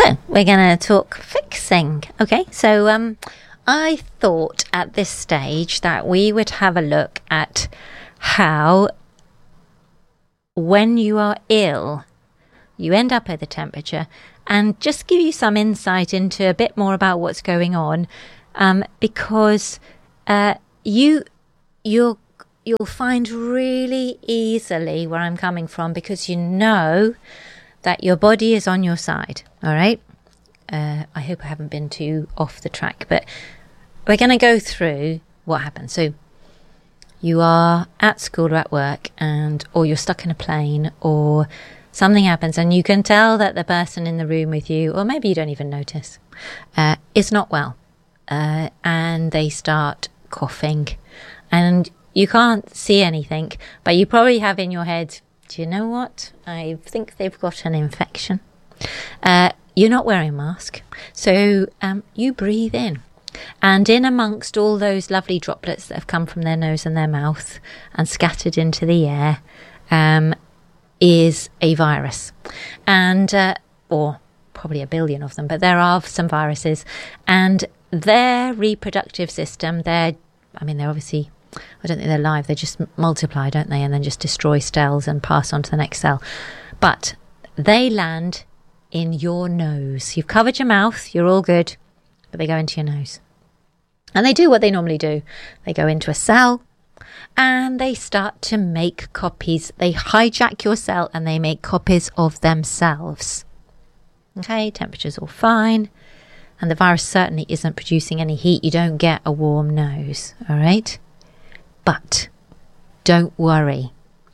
So we're going to talk fixing. Okay, so I thought at this stage that we would have a look at how when you are ill, you end up at the temperature, and just give you some insight into a bit more about what's going on, because you'll find really easily where I'm coming from, because you know that your body is on your side. All right. I hope I haven't been too off the track, but we're going to go through what happens. So you are at school or at work, or you're stuck in a plane, or something happens, and you can tell that the person in the room with you, or maybe you don't even notice, is not well, and they start coughing, and you can't see anything, but you probably have in your head, do you know what? I think they've got an infection. You're not wearing a mask, so you breathe in. And in amongst all those lovely droplets that have come from their nose and their mouth and scattered into the air is a virus. And, or probably a billion of them, but there are some viruses. And their reproductive system, they're obviously, I don't think they're live, they just multiply, don't they? And then just destroy cells and pass on to the next cell. But they land in your nose. You've covered your mouth, you're all good, but they go into your nose. And they do what they normally do. They go into a cell and they start to make copies. They hijack your cell and they make copies of themselves. Okay, temperature's all fine. And the virus certainly isn't producing any heat. You don't get a warm nose, all right? But don't worry.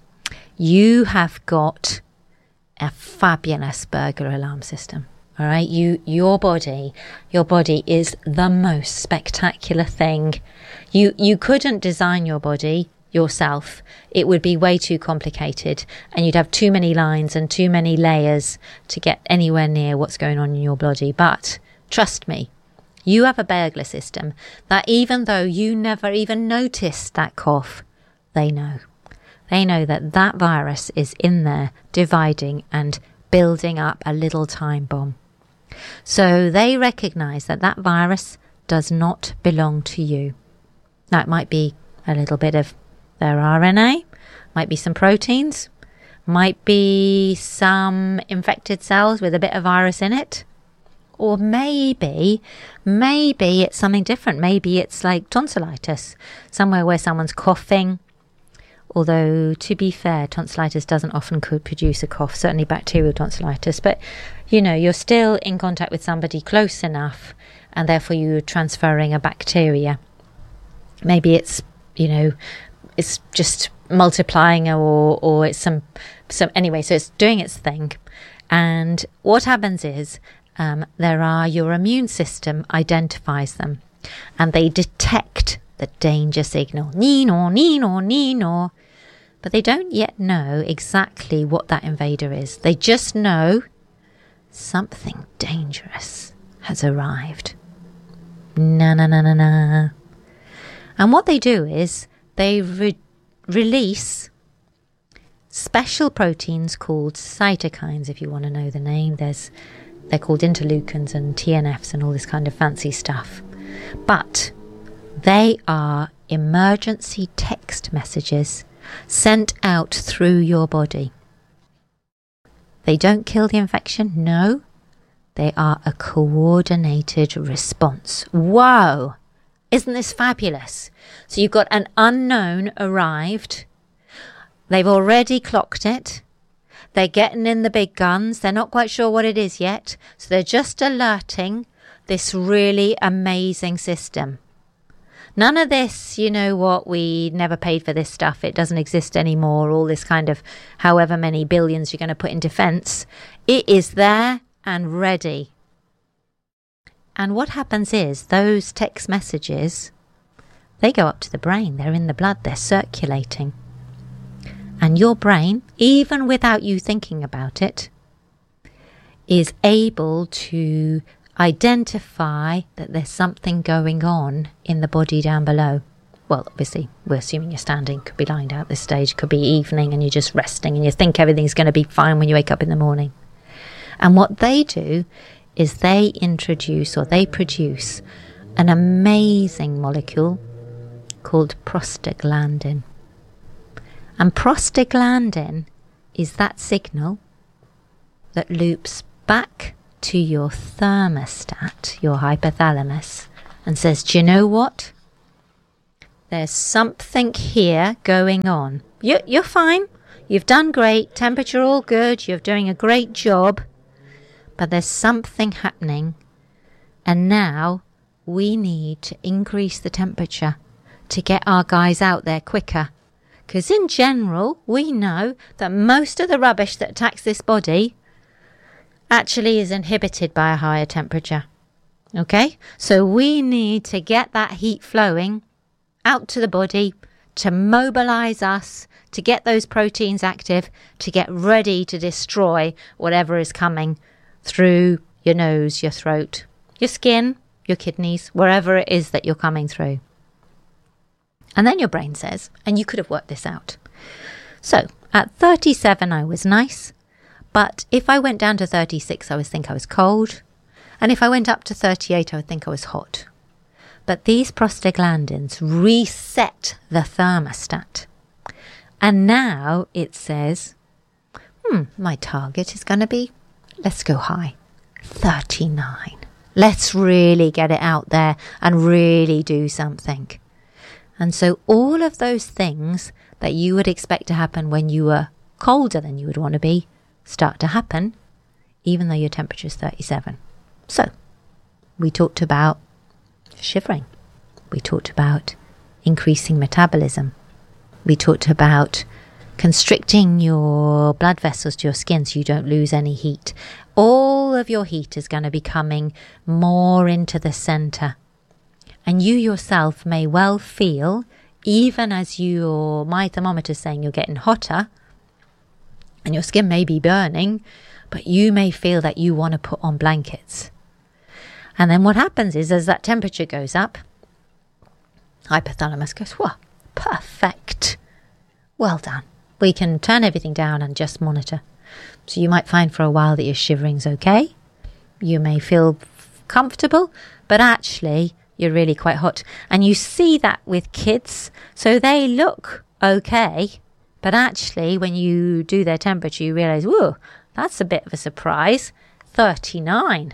You have got a fabulous burglar alarm system. All right, your body is the most spectacular thing. You couldn't design your body yourself. It would be way too complicated, and you'd have too many lines and too many layers to get anywhere near what's going on in your body. But trust me, you have a burglar system that even though you never even noticed that cough, they know. They know that that virus is in there dividing and building up a little time bomb. So they recognize that that virus does not belong to you. Now, it might be a little bit of their RNA, might be some proteins, might be some infected cells with a bit of virus in it. Or maybe it's something different. Maybe it's like tonsillitis, somewhere where someone's coughing. Although, to be fair, tonsillitis doesn't often produce a cough, certainly bacterial tonsillitis. But, you're still in contact with somebody close enough, and therefore you're transferring a bacteria. Maybe it's, it's just multiplying, or it's some anyway, so it's doing its thing. And what happens is, your immune system identifies them, and they detect the danger signal, neenor, neenor, neenor. But they don't yet know exactly what that invader is. They just know something dangerous has arrived. Na na na na na. And what they do is they release special proteins called cytokines, if you want to know the name. They're called interleukins and TNFs and all this kind of fancy stuff. But they are emergency text messages sent out through your body. They don't kill the infection, no. They are a coordinated response. Whoa! Isn't this fabulous? So you've got an unknown arrived. They've already clocked it. They're getting in the big guns. They're not quite sure what it is yet. So they're just alerting this really amazing system. None of this, we never paid for this stuff, it doesn't exist anymore, all this kind of however many billions you're going to put in defence. It is there and ready. And what happens is those text messages, they go up to the brain, they're in the blood, they're circulating. And your brain, even without you thinking about it, is able to identify that there's something going on in the body down below. Well, obviously, we're assuming you're standing, could be lying down at this stage, could be evening and you're just resting and you think everything's going to be fine when you wake up in the morning. And what they do is they produce an amazing molecule called prostaglandin. And prostaglandin is that signal that loops back to your thermostat, your hypothalamus, and says, do you know what? There's something here going on. You're fine. You've done great. Temperature all good. You're doing a great job. But there's something happening. And now we need to increase the temperature to get our guys out there quicker. Because in general, we know that most of the rubbish that attacks this body actually is inhibited by a higher temperature. Okay? So we need to get that heat flowing out to the body to mobilize us, to get those proteins active, to get ready to destroy whatever is coming through your nose, your throat, your skin, your kidneys, wherever it is that you're coming through. And then your brain says, and you could have worked this out. So at 37, I was nice. But if I went down to 36, I would think I was cold. And if I went up to 38, I would think I was hot. But these prostaglandins reset the thermostat. And now it says, my target is going to be, let's go high, 39. Let's really get it out there and really do something. And so all of those things that you would expect to happen when you were colder than you would want to be start to happen, even though your temperature is 37. So we talked about shivering. We talked about increasing metabolism. We talked about constricting your blood vessels to your skin so you don't lose any heat. All of your heat is going to be coming more into the center. And you yourself may well feel, even as my thermometer is saying you're getting hotter, and your skin may be burning, but you may feel that you want to put on blankets. And then what happens is, as that temperature goes up, hypothalamus goes, whoa, perfect. Well done. We can turn everything down and just monitor. So you might find for a while that your shivering's okay. You may feel comfortable, but actually you're really quite hot. And you see that with kids. So they look okay, but actually when you do their temperature, you realise, whoa, that's a bit of a surprise. 39.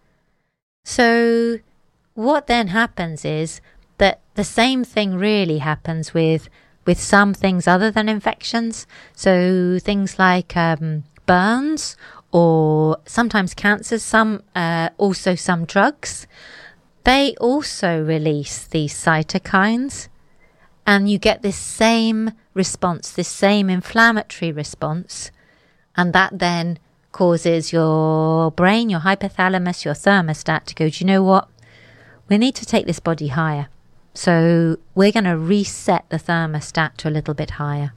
So what then happens is that the same thing really happens with some things other than infections. So things like burns or sometimes cancers, also some drugs. They also release these cytokines, and you get this same response, this same inflammatory response, and that then causes your brain, your hypothalamus, your thermostat to go, do you know what? We need to take this body higher. So we're going to reset the thermostat to a little bit higher.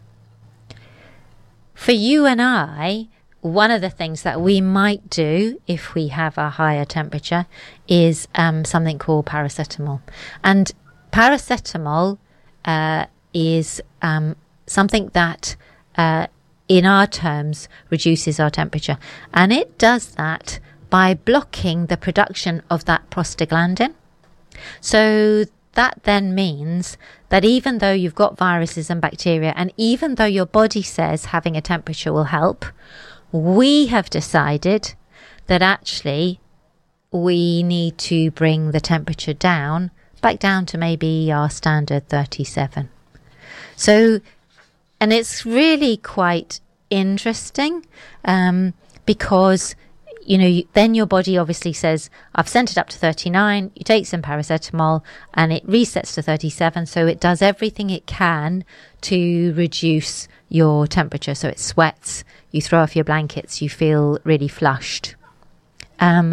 For you and I, one of the things that we might do if we have a higher temperature is something called paracetamol. And paracetamol is something that, in our terms, reduces our temperature. And it does that by blocking the production of that prostaglandin. So that then means that even though you've got viruses and bacteria, and even though your body says having a temperature will help, we have decided that actually we need to bring the temperature down, back down to maybe our standard 37. So, and it's really quite interesting because, you know, then your body obviously says, I've sent it up to 39, you take some paracetamol and it resets to 37. So it does everything it can to reduce your temperature. So it sweats, you throw off your blankets, you feel really flushed. And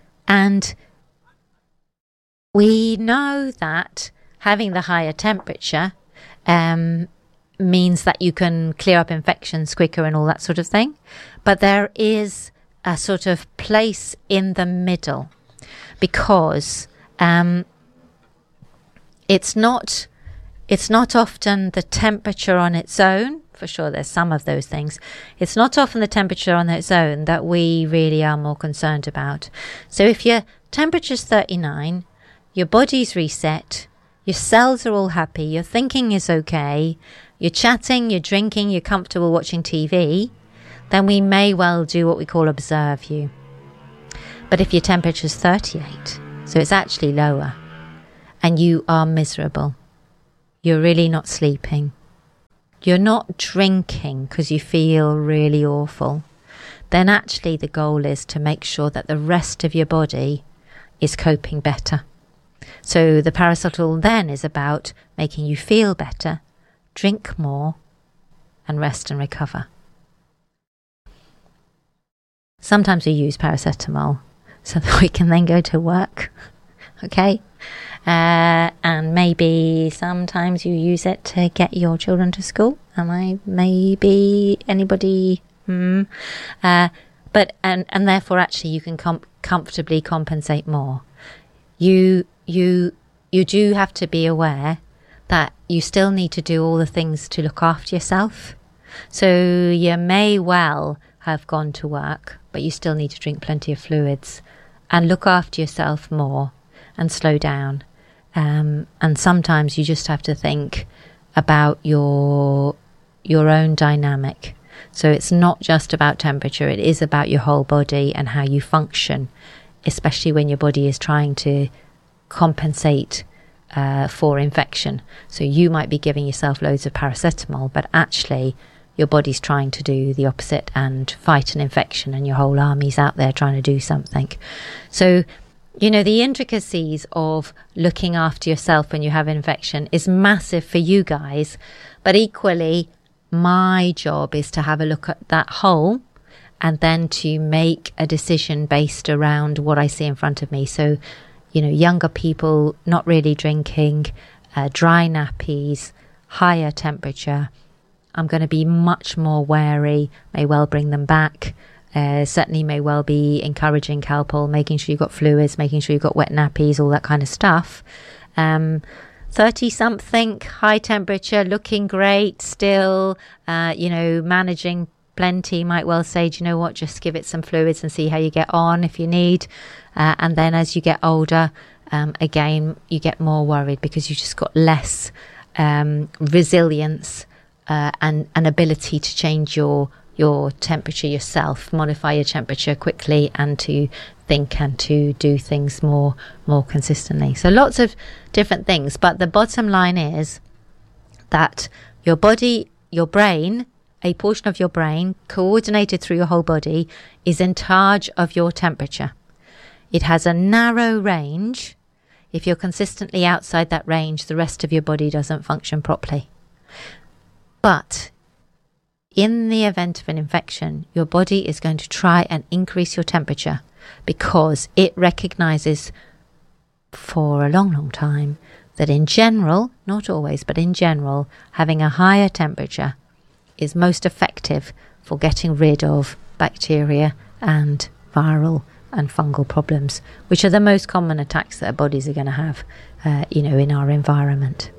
we know that having the higher temperature means that you can clear up infections quicker and all that sort of thing. But there is a sort of place in the middle because it's not often the temperature on its own for sure. There's some of those things. It's not often the temperature on its own that we really are more concerned about. So if your temperature's 39, your body's reset, your cells are all happy, your thinking is okay, you're chatting, you're drinking, you're comfortable watching TV, then we may well do what we call observe you. But if your temperature's 38, so it's actually lower, and you are miserable, you're really not sleeping, you're not drinking because you feel really awful, then actually the goal is to make sure that the rest of your body is coping better. So the paracetamol then is about making you feel better, drink more, and rest and recover. Sometimes we use paracetamol so that we can then go to work, okay? And maybe sometimes you use it to get your children to school. Maybe anybody? But therefore, actually, you can comfortably compensate more. You do have to be aware that you still need to do all the things to look after yourself. So you may well have gone to work, but you still need to drink plenty of fluids and look after yourself more and slow down. And sometimes you just have to think about your own dynamic. So it's not just about temperature, it is about your whole body and how you function, especially when your body is trying to compensate for infection. So you might be giving yourself loads of paracetamol, but actually your body's trying to do the opposite and fight an infection, and your whole army's out there trying to do something. So the intricacies of looking after yourself when you have an infection is massive for you guys, but equally my job is to have a look at that whole and then to make a decision based around what I see in front of me. So, younger people not really drinking, dry nappies, higher temperature, I'm going to be much more wary, may well bring them back. Certainly may well be encouraging Calpol, making sure you've got fluids, making sure you've got wet nappies, all that kind of stuff. 30-something, high temperature, looking great still, managing plenty, might well say, do you know what, just give it some fluids and see how you get on if you need. And then as you get older, again, you get more worried because you've just got less resilience and an ability to change your temperature yourself, modify your temperature quickly, and to think and to do things more consistently. So lots of different things, but the bottom line is that your body, your brain, a portion of your brain coordinated through your whole body, is in charge of your temperature. It has a narrow range. If you're consistently outside that range, the rest of your body doesn't function properly. But in the event of an infection, your body is going to try and increase your temperature because it recognizes for a long time that in general, not always, but in general, having a higher temperature is most effective for getting rid of bacteria and viral and fungal problems, which are the most common attacks that our bodies are going to have, in our environment.